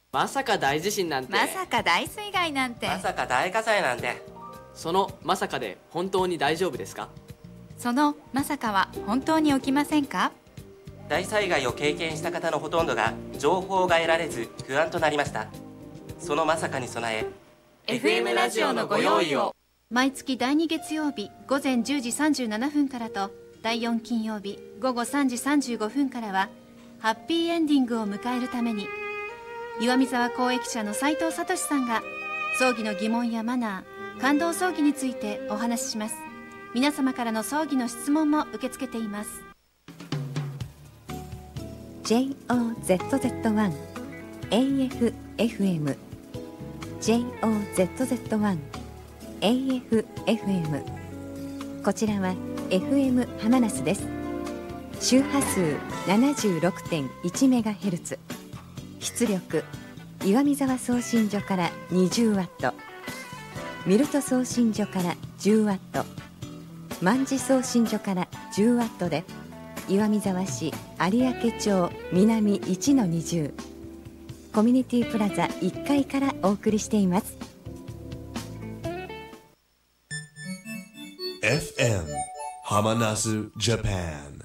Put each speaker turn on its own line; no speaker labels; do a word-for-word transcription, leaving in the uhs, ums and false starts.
まさか大地震なんて。
まさか大水害なんて。
まさか大火災なんて。
そのまさかで本当に大丈夫ですか？
そのまさかは本当に起きませんか？
大災害を経験した方のほとんどが情報が得られず不安となりました。そのまさかに備え
エフエム ラジオのご用意を。
毎月だいに月曜日午前じゅうじさんじゅうななふんからとだいよん金曜日午後さんじさんじゅうごふんからはハッピーエンディングを迎えるために岩見沢公益社の斉藤聡さんが葬儀の疑問やマナー、感動葬儀についてお話しします。皆様からの葬儀の質問も受け付けています。 ジェイオーゼットゼットワン エーエフエフエム ジェイオーゼットゼットワン エーエフエフエム こちらは エフエム ハマナスです。周波数 ななじゅうろくてんいちメガヘルツ、出力岩見沢送信所からにじゅうワット、ミルト送信所からじゅうワット、万事送信所からじゅうワットで岩見沢市有明町南 いちのにじゅう コミュニティプラザいっかいからお送りしています。
エフエム ハマナスジャパン